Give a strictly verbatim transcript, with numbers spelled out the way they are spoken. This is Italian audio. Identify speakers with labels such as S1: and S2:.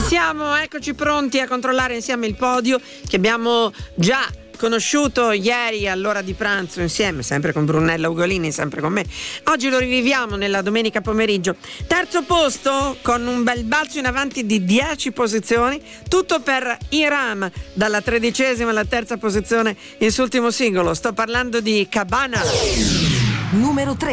S1: Siamo, eccoci pronti a controllare insieme il podio che abbiamo già conosciuto ieri all'ora di pranzo insieme, sempre con Brunella Ugolini, sempre con me. Oggi lo riviviamo nella domenica pomeriggio. Terzo posto con un bel balzo in avanti di dieci posizioni, tutto per Iram, dalla tredicesima alla terza posizione il suo ultimo singolo. Sto parlando di Cabana.
S2: Numero tre.